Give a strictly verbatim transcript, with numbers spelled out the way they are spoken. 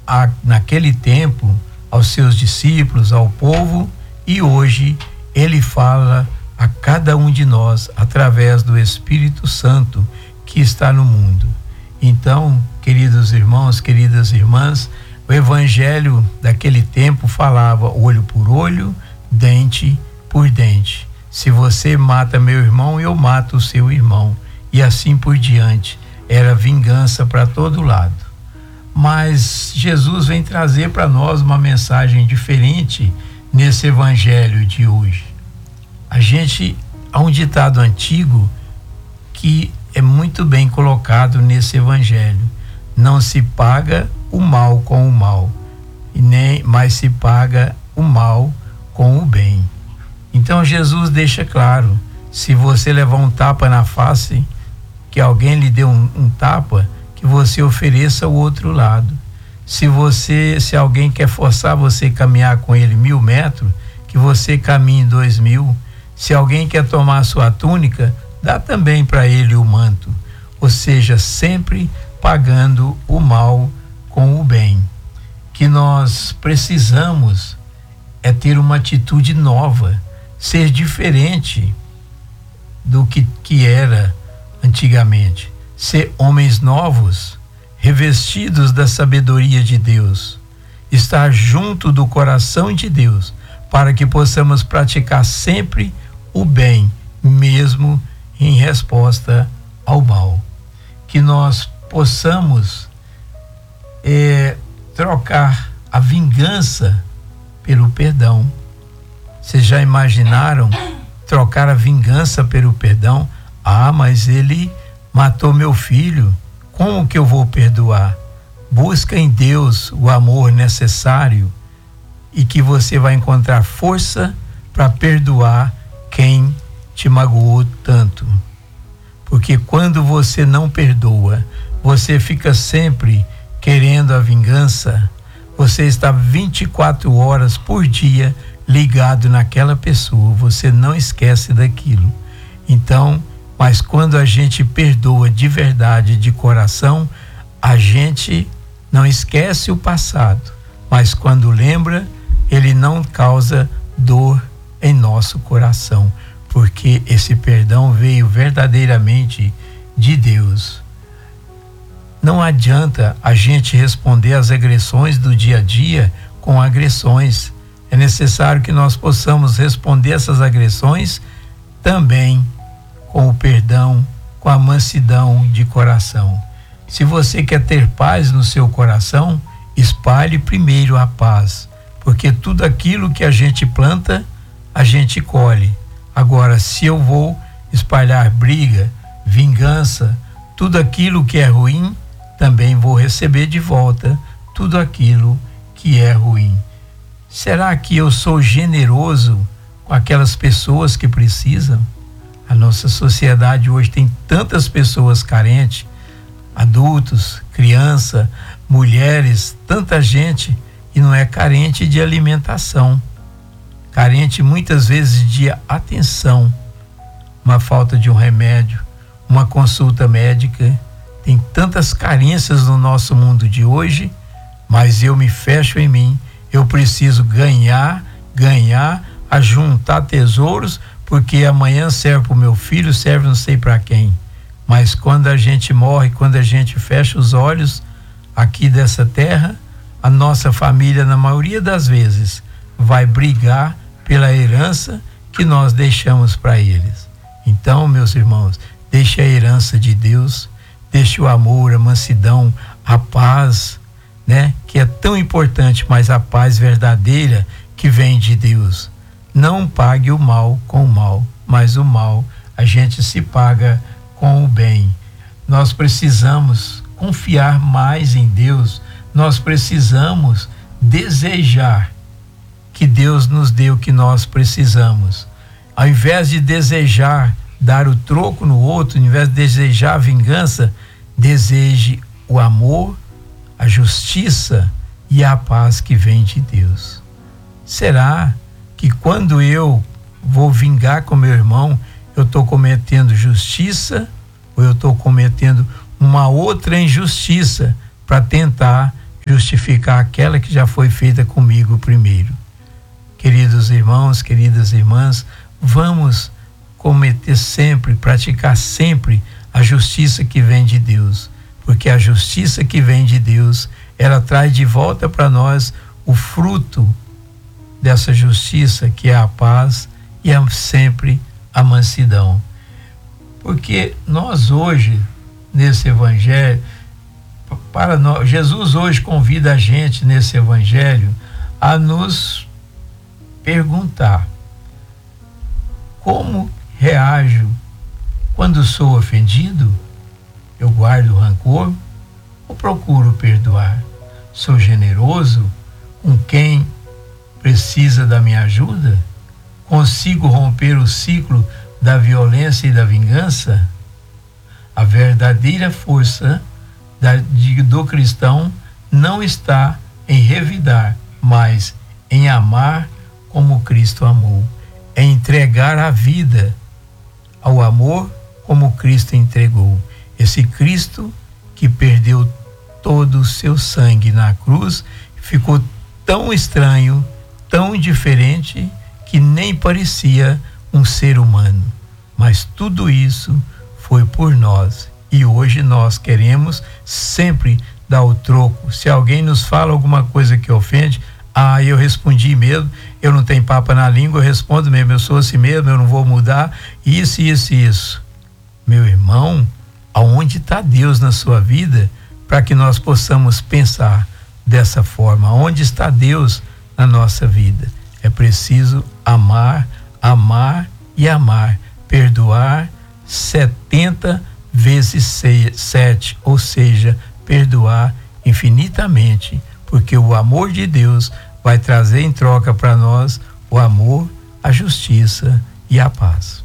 a, naquele tempo aos seus discípulos, ao povo, e hoje ele fala a cada um de nós através do Espírito Santo que está no mundo. Então, queridos irmãos, queridas irmãs, o evangelho daquele tempo falava olho por olho, dente por dente. Se você mata meu irmão, eu mato o seu irmão. E assim por diante. Era vingança para todo lado. Mas Jesus vem trazer para nós uma mensagem diferente nesse evangelho de hoje. A gente, há um ditado antigo que é muito bem colocado nesse evangelho: não se paga o mal com o mal, e nem mais se paga o mal com o bem. Então Jesus deixa claro: se você levar um tapa na face, que alguém lhe deu um, um tapa, que você ofereça o outro lado. Se você, se alguém quer forçar você a caminhar com ele mil metros, que você caminhe dois mil. Se alguém quer tomar a sua túnica, dá também para ele o manto. Ou seja, sempre pagando o mal com o bem. Que nós precisamos é ter uma atitude nova, ser diferente do que, que era antigamente, ser homens novos, revestidos da sabedoria de Deus, estar junto do coração de Deus, para que possamos praticar sempre o bem, mesmo em resposta ao mal. Que nós possamos é, trocar a vingança pelo perdão. Vocês já imaginaram trocar a vingança pelo perdão? Ah, mas ele matou meu filho, como que eu vou perdoar? Busca em Deus o amor necessário e que você vai encontrar força para perdoar quem te magoou tanto. Porque quando você não perdoa, você fica sempre querendo a vingança, você está vinte e quatro horas por dia ligado naquela pessoa, você não esquece daquilo. Então, mas quando a gente perdoa de verdade, de coração, a gente não esquece o passado, mas quando lembra, ele não causa dor em nosso coração, porque esse perdão veio verdadeiramente de Deus. Não adianta a gente responder às agressões do dia a dia com agressões. É necessário que nós possamos responder essas agressões também com o perdão, com a mansidão de coração. Se você quer ter paz no seu coração, espalhe primeiro a paz, porque tudo aquilo que a gente planta, a gente colhe. Agora, se eu vou espalhar briga, vingança, tudo aquilo que é ruim, também vou receber de volta tudo aquilo que é ruim. Será que eu sou generoso com aquelas pessoas que precisam? A nossa sociedade hoje tem tantas pessoas carentes, adultos, criança, mulheres, tanta gente, e não é carente de alimentação, carente muitas vezes de atenção, uma falta de um remédio, uma consulta médica. Tem tantas carências no nosso mundo de hoje, mas eu me fecho em mim, eu preciso ganhar, ganhar, ajuntar tesouros, porque amanhã serve para o meu filho, serve não sei para quem. Mas quando a gente morre, quando a gente fecha os olhos aqui dessa terra, a nossa família, na maioria das vezes, vai brigar pela herança que nós deixamos para eles. Então, meus irmãos, deixe a herança de Deus, deixe o amor, a mansidão, a paz, né? Que é tão importante, mas a paz verdadeira que vem de Deus. Não pague o mal com o mal, mas o mal a gente se paga com o bem. Nós precisamos confiar mais em Deus, nós precisamos desejar que Deus nos dê o que nós precisamos. Ao invés de desejar dar o troco no outro, ao invés de desejar a vingança, deseje o amor, a justiça e a paz que vem de Deus. Será que quando eu vou vingar com meu irmão, eu estou cometendo justiça ou eu estou cometendo uma outra injustiça para tentar justificar aquela que já foi feita comigo primeiro. Queridos irmãos, queridas irmãs, vamos cometer sempre, praticar sempre a justiça que vem de Deus, porque a justiça que vem de Deus, ela traz de volta para nós o fruto dessa justiça, que é a paz e é sempre a mansidão. Porque nós hoje, nesse evangelho, para nós, Jesus hoje convida a gente nesse evangelho a nos perguntar: como reajo quando sou ofendido? Eu guardo rancor ou procuro perdoar? Sou generoso com quem precisa da minha ajuda? Consigo romper o ciclo da violência e da vingança? A verdadeira força da, de, do cristão não está em revidar, mas em amar como Cristo amou, em entregar a vida ao amor como Cristo entregou. Esse Cristo que perdeu todo o seu sangue na cruz, ficou tão estranho, tão diferente, que nem parecia um ser humano. Mas tudo isso foi por nós. E hoje nós queremos sempre dar o troco. Se alguém nos fala alguma coisa que ofende, ah, eu respondi mesmo, eu não tenho papa na língua, eu respondo mesmo, eu sou assim mesmo, eu não vou mudar, isso, isso, isso. Meu irmão, aonde está Deus na sua vida para que nós possamos pensar dessa forma? Onde está Deus na nossa vida? É preciso amar, amar e amar, perdoar setenta vezes sete, ou seja, perdoar infinitamente, porque o amor de Deus vai trazer em troca para nós o amor, a justiça e a paz.